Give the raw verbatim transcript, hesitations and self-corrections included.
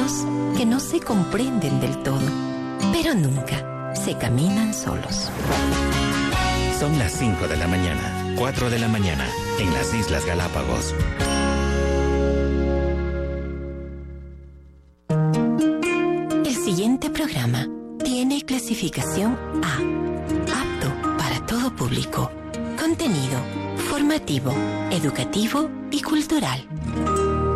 momentos que no se comprenden del todo, pero nunca se caminan solos. Son las cinco de la mañana, cuatro de la mañana, en las Islas Galápagos. El siguiente programa tiene clasificación A, apto para todo público. Contenido formativo, educativo y cultural.